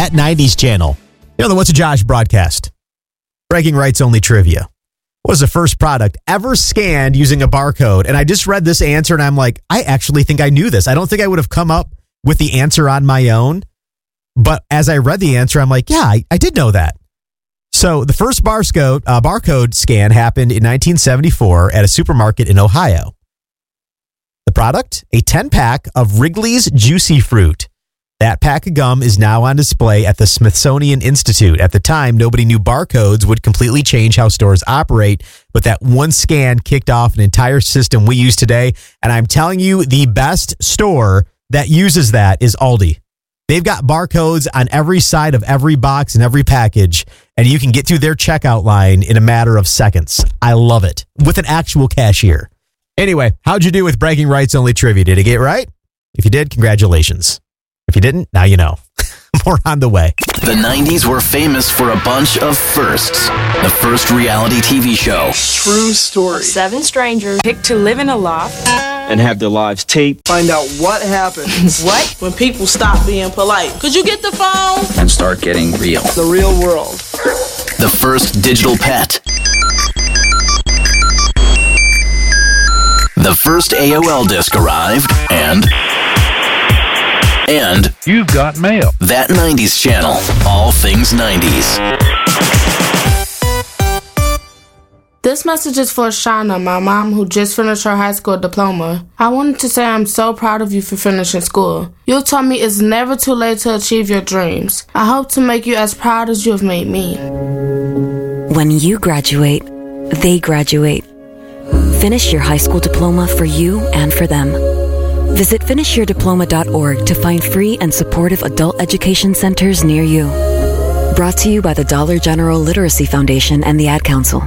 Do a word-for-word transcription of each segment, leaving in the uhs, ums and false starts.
That nineties channel. You know, the What's a Josh broadcast. Bragging rights only trivia. What was the first product ever scanned using a barcode? And I just read this answer and I'm like, I actually think I knew this. I don't think I would have come up with the answer on my own. But as I read the answer, I'm like, yeah, I, I did know that. So the first barcode, uh, barcode scan happened in nineteen seventy-four at a supermarket in Ohio. The product, a ten-pack of Wrigley's Juicy Fruit. That pack of gum is now on display at the Smithsonian Institute. At the time, nobody knew barcodes would completely change how stores operate, but that one scan kicked off an entire system we use today. And I'm telling you, the best store that uses that is Aldi. They've got barcodes on every side of every box and every package, and you can get through their checkout line in a matter of seconds. I love it. With an actual cashier. Anyway, how'd you do with Bragging Rights Only Trivia? Did you get it right? If you did, congratulations. If you didn't, now you know. More on the way. The nineties were famous for a bunch of firsts. The first reality T V show. True story. Seven strangers picked to live in a loft and have their lives taped. Find out what happens. What? When people stop being polite. Could you get the phone? And start getting real. The real world. The first digital pet. The first A O L disc arrived, and... And... You've got mail. That nineties channel. All things nineties. This message is for Shauna, my mom, who just finished her high school diploma. I wanted to say I'm so proud of you for finishing school. You taught me it's never too late to achieve your dreams. I hope to make you as proud as you have made me. When you graduate, they graduate. Finish your high school diploma for you and for them. Visit finish your diploma dot org to find free and supportive adult education centers near you. Brought to you by the Dollar General Literacy Foundation and the Ad Council.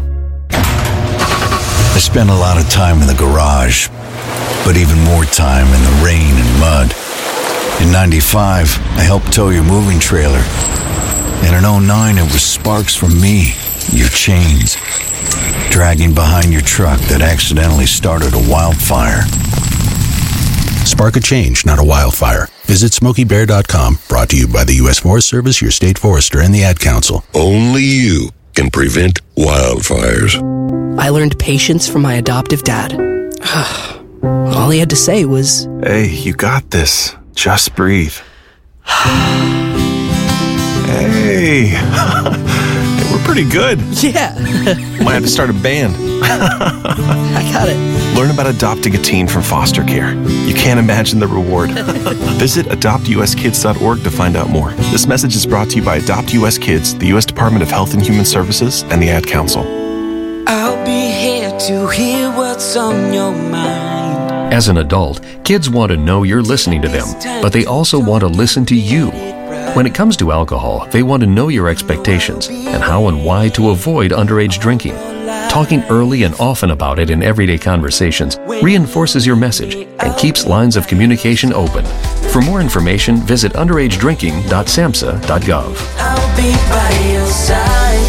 I spent a lot of time in the garage, but even more time in the rain and mud. In ninety-five, I helped tow your moving trailer. And in oh nine, it was sparks from me, your chains, dragging behind your truck that accidentally started a wildfire. Spark a change, not a wildfire. Visit Smokey Bear dot com. Brought to you by the U S Forest Service, your state forester, and the Ad Council. Only you can prevent wildfires. I learned patience from my adoptive dad. All he had to say was, "Hey, you got this. Just breathe." Hey. Hey, we're pretty good. Yeah. Might have to start a band. I got it. Learn about adopting a teen from foster care. You can't imagine the reward. Visit adopt U S kids dot org to find out more. This message is brought to you by Adopt U S Kids, the U S Department of Health and Human Services, and the Ad Council. I'll be here to hear what's on your mind. As an adult, kids want to know you're listening to them, but they also want to listen to you. When it comes to alcohol, they want to know your expectations and how and why to avoid underage drinking. Talking early and often about it in everyday conversations reinforces your message and keeps lines of communication open. For more information, visit underage drinking dot samhsa dot gov. I'll be by your side.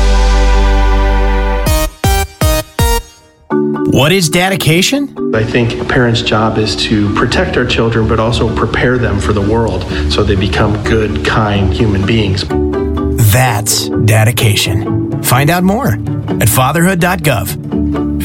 What is dedication? I think a parent's job is to protect our children, but also prepare them for the world so they become good, kind human beings. That's dedication. Find out more at fatherhood dot gov.